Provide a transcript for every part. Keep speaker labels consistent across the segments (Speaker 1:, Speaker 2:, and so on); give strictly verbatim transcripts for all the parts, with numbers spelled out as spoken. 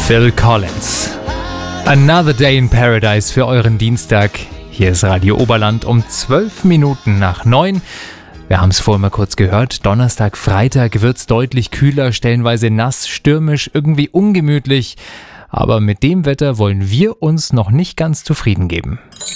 Speaker 1: Phil Collins. Another Day in Paradise für euren Dienstag. Hier ist Radio Oberland um zwölf Minuten nach neun. Wir haben es vorhin mal kurz gehört. Donnerstag, Freitag wird es deutlich kühler, stellenweise nass, stürmisch, irgendwie ungemütlich. Aber mit dem Wetter wollen wir uns noch nicht ganz zufrieden geben.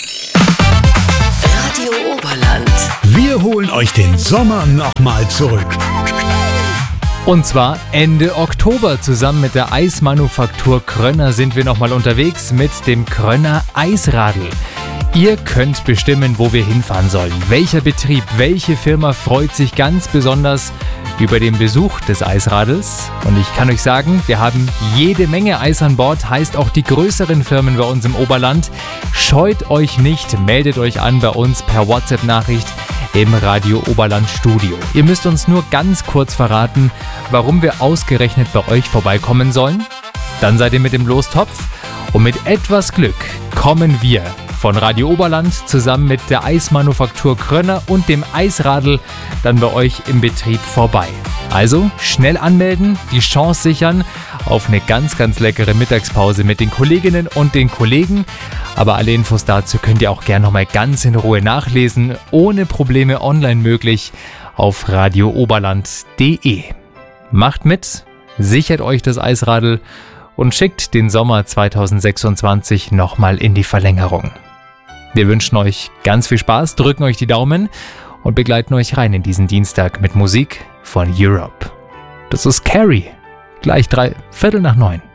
Speaker 2: Radio Oberland.
Speaker 3: Wir holen euch den Sommer nochmal zurück.
Speaker 1: Und zwar Ende Oktober. Zusammen mit der Eismanufaktur Krönner sind wir nochmal unterwegs mit dem Krönner Eisradl. Ihr könnt bestimmen, wo wir hinfahren sollen. Welcher Betrieb, welche Firma freut sich ganz besonders über den Besuch des Eisradls? Und ich kann euch sagen, wir haben jede Menge Eis an Bord, heißt auch die größeren Firmen bei uns im Oberland. Scheut euch nicht, meldet euch an bei uns per WhatsApp-Nachricht im Radio Oberland Studio. Ihr müsst uns nur ganz kurz verraten, warum wir ausgerechnet bei euch vorbeikommen sollen. Dann seid ihr mit dem Lostopf und mit etwas Glück kommen wir von Radio Oberland zusammen mit der Eismanufaktur Krönner und dem Eisradl dann bei euch im Betrieb vorbei. Also schnell anmelden, die Chance sichern auf eine ganz, ganz leckere Mittagspause mit den Kolleginnen und den Kollegen. Aber alle Infos dazu könnt ihr auch gerne nochmal ganz in Ruhe nachlesen, ohne Probleme online möglich auf radio oberland punkt de. Macht mit, sichert euch das Eisradl und schickt den Sommer zweitausendsechsundzwanzig nochmal in die Verlängerung. Wir wünschen euch ganz viel Spaß, drücken euch die Daumen und begleiten euch rein in diesen Dienstag mit Musik von Europe. Das ist Carrie. Gleich drei Viertel nach neun.